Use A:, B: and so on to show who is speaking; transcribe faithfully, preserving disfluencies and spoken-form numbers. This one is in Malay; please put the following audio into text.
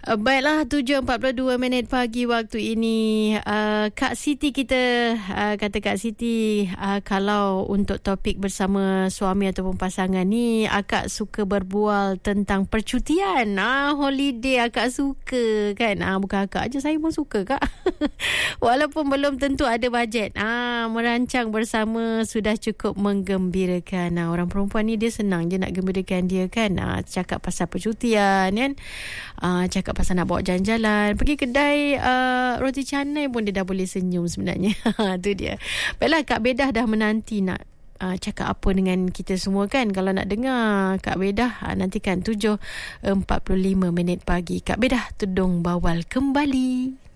A: Uh, baiklah, tujuh empat puluh dua minit pagi waktu ini. Uh, Kak Siti kita, uh, kata Kak Siti, uh, kalau untuk topik bersama suami ataupun pasangan ni, akak suka berbual tentang percutian. Ah, holiday akak suka kan. Ah, bukan akak aja, saya pun suka Kak. Walaupun belum tentu ada bajet. Ah, merancang bersama sudah cukup menggembirakan. Ah, orang perempuan ni dia senang je nak gembirakan dia kan. Ah, cakap pasal percutian kan. Ah, cakap pasal nak bawa jalan-jalan, pergi kedai uh, roti canai pun dia dah boleh senyum sebenarnya. Tu dia. Baiklah, Kak Bedah dah menanti nak uh, cakap apa dengan kita semua kan. Kalau nak dengar Kak Bedah, uh, nantikan tujuh empat puluh lima minit pagi. Kak Bedah Tudung Bawal kembali.